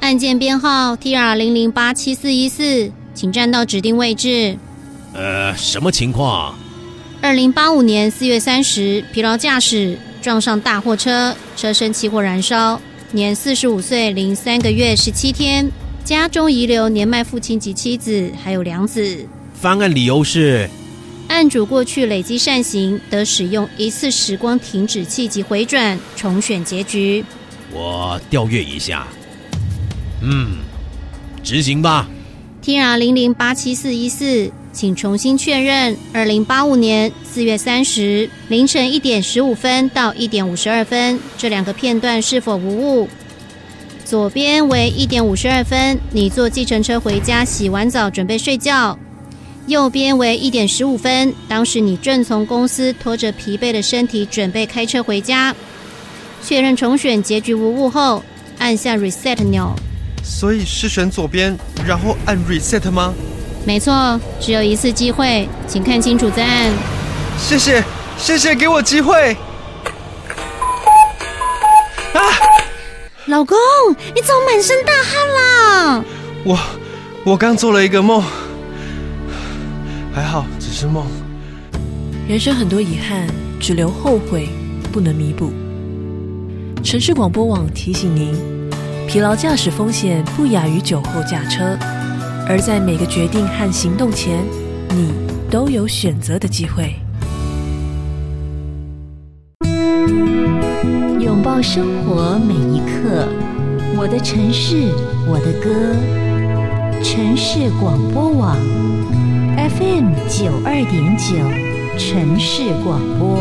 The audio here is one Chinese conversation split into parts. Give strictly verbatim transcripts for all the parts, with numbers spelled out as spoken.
案件编号 T R 零零八七四一四，请站到指定位置。 呃，什么情况？ 二零八五年四月三十，疲劳驾驶撞上大货车，车身起火燃烧，年四十五岁零三个月十七天，家中遗留年迈父亲及妻子，还有两子。 翻案理由是， 案主过去累积善行，得使用一次时光停止器及回转重选结局。 我调阅一下。嗯，执行吧。 T R 零零八七四一四，请重新确认二零八五年四月三十凌晨一点十五分到一点五十二分这两个片段是否无误。左边为一点五十二分，你坐计程车回家，洗完澡准备睡觉。右边为一点十五分，当时你正从公司拖着疲惫的身体准备开车回家。确认重选结局无误后，按下 reset 钮。 所以是选左边，然后按 reset 吗？ 没错，只有一次机会，请看清楚再按。 谢谢，谢谢给我机会。啊！ 老公，你怎么满身大汗啦？ 我，我刚做了一个梦，还好只是梦。 人生很多遗憾，只留后悔，不能弥补。城市广播网提醒您，疲劳驾驶风险不亚于酒后驾车，而在每个决定和行动前，你都有选择的机会。 拥抱生活每一刻，我的城市，我的歌。城市广播网 F M 九二点九，城市广播。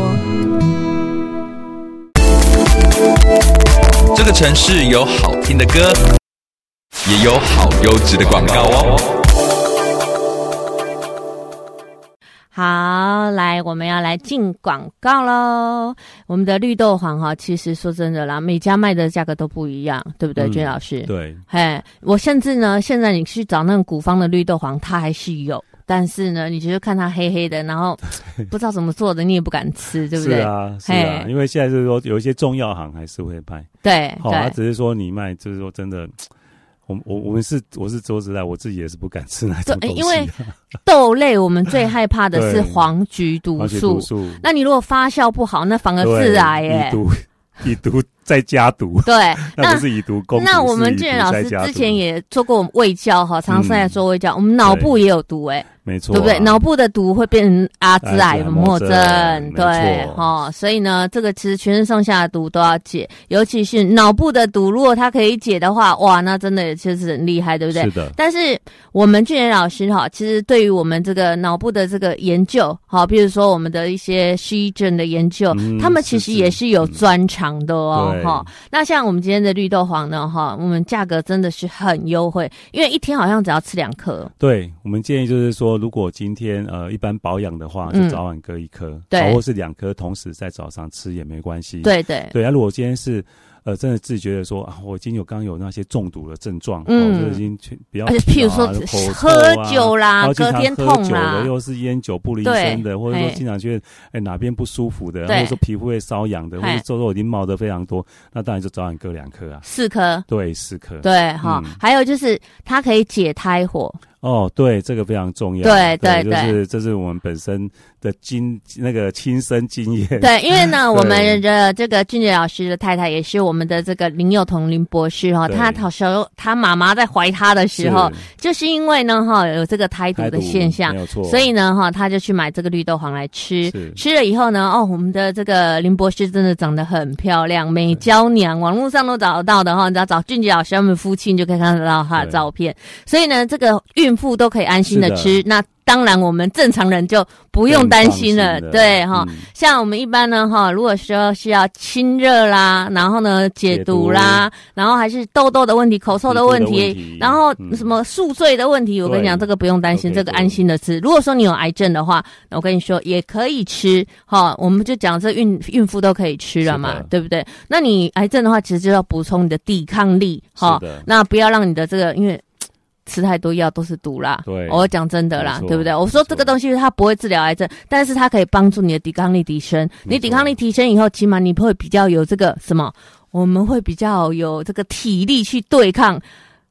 这个城市有好听的歌，也有好优质的广告哦。 好，来，我们要来进广告咯。我们的绿豆黄哈，其实说真的啦，每家卖的价格都不一样，对不对，娟、嗯、老师？ 对。 嘿，我甚至呢，现在你去找那种古方的绿豆黄，它还是有。但是呢，你就看它黑黑的，然后不知道怎么做的，你也不敢吃，对不对？ 是啊，是啊，因为现在就是说有一些中药行还是会卖， 对， 好、哦，他只是说你卖，就是说真的，我我我们是我是说实在，我自己也是不敢吃那种东西、啊。 因为豆类我们最害怕的是黄菊毒素，那你如果发酵不好，那反而致癌耶。 以毒以毒再加毒， 对， 那不是以毒攻毒。 那我们俊仁老师之前也做过胃教哈，常常在做胃教，嗯、我们脑部也有毒哎。 没错、啊， 对不对？脑部的毒会变成阿兹海默症，对，哦，所以呢，这个其实全身上下的毒都要解，尤其是脑部的毒，如果它可以解的话，哇，那真的就是很厉害，对不对？ 是的。 但是我们俊仁老师哈，其实对于我们这个脑部的这个研究，好，比如说我们的一些失忆症的研究，嗯、他们其实也是有专长的哦，哈、嗯。那像我们今天的绿豆黄呢，哈，我们价格真的是很优惠，因为一天好像只要吃两颗。 对，我们建议就是说。如果今天呃一般保养的话，就早晚各一颗，嗯、对，或是两颗，同时在早上吃也没关系。 对对对。那、啊、如果今天是呃真的自己觉得说啊，我已经有刚有那些中毒的症状，嗯，哦、就已经比较、啊， 譬如说、啊、喝酒啦，隔天痛啦， 又是烟酒不离身的，或者说经常觉得哎哪边不舒服的，或者说皮肤会瘙痒的，或者痘痘已经冒得非常多，那当然就早晚各两颗啊， 四颗， 对，四颗， 对哈、嗯。还有就是它可以解胎火。 哦，对，这个非常重要。 对对对， 就是这是我们本身的经那个亲身经验。 对，因为呢，我们的这个俊杰老师的太太也是我们的这个林幼彤林博士哈，他小时候他妈妈在怀他的时候，就是因为呢哈有这个胎毒的现象， 没有错， 所以呢哈他就去买这个绿豆黄来吃，吃了以后呢，哦，我们的这个林博士真的长得很漂亮，美娇娘，网络上都找得到的哈，你只要找俊杰老师他们夫妻，你就可以看得到他的照片。所以呢，这个孕妇都可以安心的吃，那当然我们正常人就不用担心了，对哈、嗯。像我们一般呢哈，如果说是要清热啦，然后呢解毒啦，然后还是痘痘的问题、口臭的问题，问题然后什么宿醉的问题，嗯、我跟你讲，这个不用担心，这个安心的吃。如果说你有癌症的话，那我跟你说也可以吃哈。我们就讲这孕孕妇都可以吃了嘛，对不对？那你癌症的话，其实就要补充你的抵抗力哈。那不要让你的这个因为。吃太多药都是毒啦，对，我讲真的啦，对不对？我说这个东西它不会治疗癌症，但是它可以帮助你的抵抗力提升。你抵抗力提升以后，起码你会比较有这个什么，我们会比较有这个体力去对抗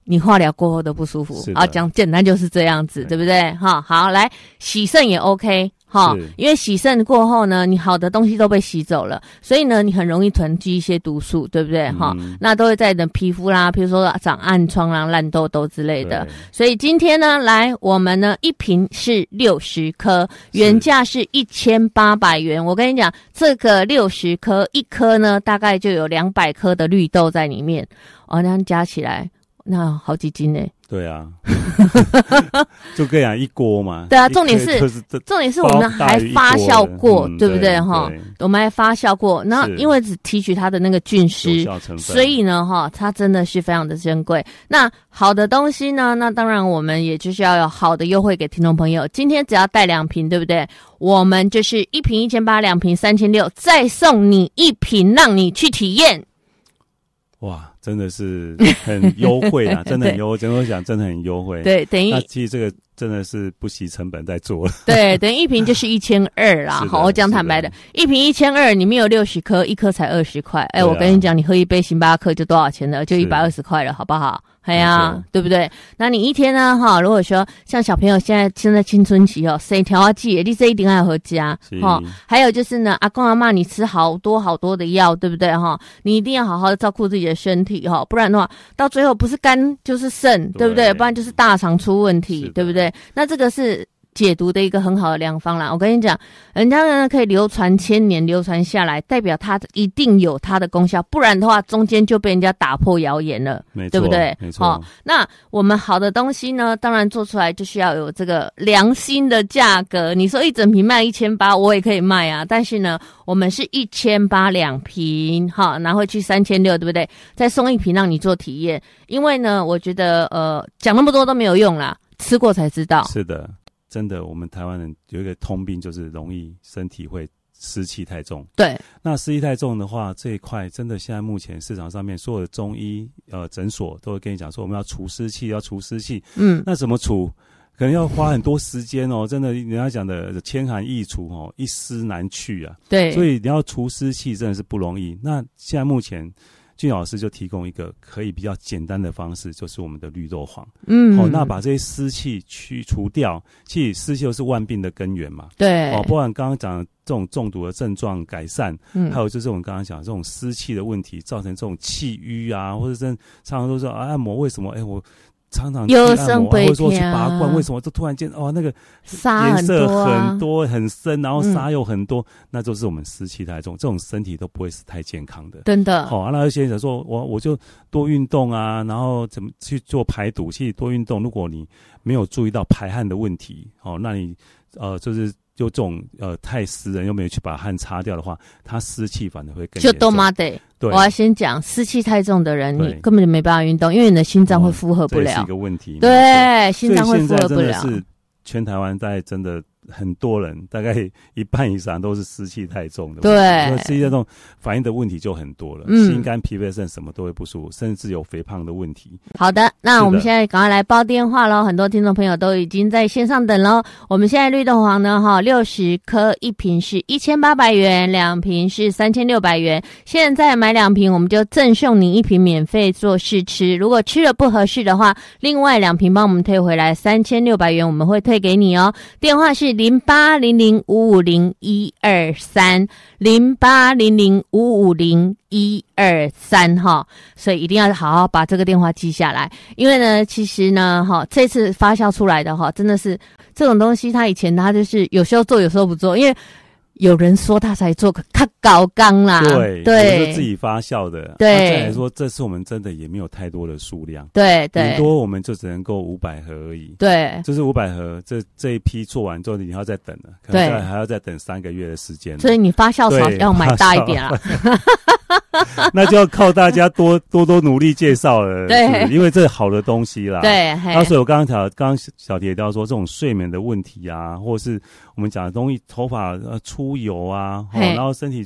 你化疗过后都不舒服啊，讲简单就是这样子， 对, 对不对？哈，好，来洗肾也 OK 哈，因为洗肾过后呢，你好的东西都被洗走了，所以呢，你很容易囤积一些毒素，对不对？哈、嗯，那都会在你的皮肤啦，比如说长暗疮啦、烂痘痘之类的。所以今天呢，来我们呢一瓶是六十颗，原价是一千八百元。我跟你讲，这个六十颗一颗呢，大概就有两百颗的绿豆在里面哦，那加起来。那好几斤呢、欸？ 对啊，就这样一锅嘛。 对啊，重点是重点是我们还发酵过，嗯、对不对哈？我们还发酵过，那因为只提取它的那个菌丝，所以呢哈，它真的是非常的珍贵。那好的东西呢，那当然我们也就是要有好的优惠给听众朋友。今天只要带两瓶，对不对？我们就是一瓶一千八，两瓶三千六，再送你一瓶，让你去体验。 哇，真的是很优惠啊！真的很优惠，真的讲真的很优惠。 对，等于那其实这个真的是不惜成本在做了。 对，等于一瓶就是一千二啦。好，我讲坦白的，一瓶一千二，里面有六十颗，一颗才二十块。哎、欸啊，我跟你讲，你喝一杯星巴克就多少钱了？就一百二十块了，好不好？哎呀、啊，对不对？那你一天呢？哈，如果说像小朋友现在现在青春期哦，生调啊剂，你这一定要回家哈。还有就是呢，阿公阿嬷，你吃好多好多的药，对不对哈？你一定要好好的照顾自己的身体哈，不然的话，到最后不是肝就是肾， 对, 对不对？不然就是大肠出问题，对不对？那这个是解毒的一个很好的良方啦。我跟你讲，人家呢可以流传千年，流传下来，代表它一定有它的功效，不然的话，中间就被人家打破谣言了，对不对？ 没错。 哦，那我们好的东西呢，当然做出来就是要有这个良心的价格。你说一整瓶卖一千八，我也可以卖啊，但是呢，我们是一千八两瓶，哈，拿回去三千六，对不对？再送一瓶让你做体验，因为呢，我觉得呃讲那么多都没有用啦，吃过才知道。 是的。真的，我们台湾人有一个通病，就是容易身体会湿气太重。 对， 那湿气太重的话，这一块真的现在目前市场上面所有的中医呃诊所都会跟你讲说，我们要除湿气，要除湿气。嗯，那怎么除？可能要花很多时间哦。真的，人家讲的千寒易除哦，一湿难去啊。 对， 所以你要除湿气真的是不容易。那现在目前。俊老师就提供一个可以比较简单的方式，就是我们的绿豆黄。嗯，哦，那把这些湿气去除掉，其实湿气又是万病的根源嘛。 对， 哦，不然刚刚讲的这种中毒的症状改善，嗯，还有就是我们刚刚讲这种湿气的问题，造成这种气瘀啊，或者是常常都说、啊、按摩为什么？哎，我。常常去按摩，或者说去拔罐，为什么就突然间哦那个颜色很多很深，然后沙又很多，嗯、那就是我们湿气太重，这种身体都不会是太健康的。 真的。 好、哦，那有些人说我我就多运动啊，然后怎么去做排毒？其实多运动，如果你没有注意到排汗的问题，哦，那你呃就是。就这种呃太湿人又没有去把汗擦掉的话，他湿气反而会更严重。 就多妈的，对，我要先讲湿气太重的人，你根本就没办法运动，因为你的心脏会负荷不了， 这是一个问题。 对，心脏会负荷不了。 所以现在真的是全台湾在真的。很多人大概一半以上都是湿气太重的， 对， 所以湿气太重反映的问题就很多了，嗯、心肝脾肺肾什么都会不舒服，甚至有肥胖的问题。 好的，那我们现在赶快来报电话咯，很多听众朋友都已经在线上等咯。我们现在绿豆黄呢，哈，六十颗一瓶是一千八百元，两瓶是三千六百元。现在买两瓶，我们就赠送你一瓶免费做试吃。如果吃了不合适的话，另外两瓶帮我们退回来三千六百元，我们会退给你哦。电话是零八零零五五零一二三零八零零五五零一二三哈，所以一定要好好把这个电话记下来，因为呢，其实呢，哈，这次发酵出来的哈，真的是这种东西，它以前它就是有时候做，有时候不做，因为。有人说他才做，他搞缸啦， 对对，就自己发酵的， 对。 再来说，这次我们真的也没有太多的数量， 对对， 顶多我们就只能够五百盒而已， 对， 就是五百盒，这这一批做完之后，你要再等了，可能再还要再等三个月的时间， 所以你发酵槽要买大一点啊。 那就要靠大家多多多努力介绍了，对，因为这是好的东西啦。 对， 那所以我刚刚讲，刚刚小铁到说这种睡眠的问题啊，或者是我们讲的东西，头发呃出油啊，然后身体就是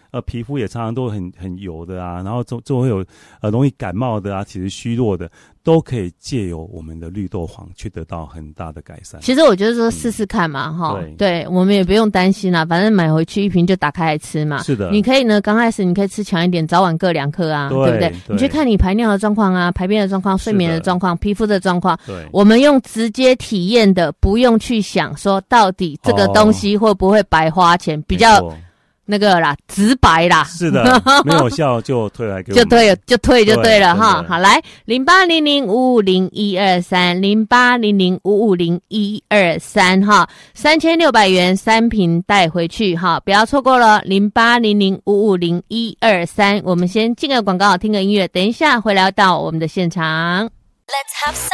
呃皮肤也常常都很很油的啊，然后就就会有呃容易感冒的啊，体质虚弱的，都可以借由我们的绿豆黄去得到很大的改善。 其实我觉得说试试看嘛，哈、嗯，对，我们也不用担心啦，反正买回去一瓶就打开来吃嘛。 是的， 你可以呢，刚开始你可以吃强一点，早晚各两颗啊， 对, 对不对？你去看你排尿的状况啊，排便的状况，睡眠的状况，皮肤的状况。 对， 我们用直接体验的，不用去想说到底这个东西会不会白花钱，哦、比较。那个啦，直白啦， 是的，没有效就退来给我们， 就退就退就对了哈。好，来零八零零五五零一二三零八零零五五零一二三哈，三千六百元三瓶带回去哈，不要错过了零八零零五五零一二三。我们先进个广告，听个音乐，等一下回来到我们的现场。Let's have some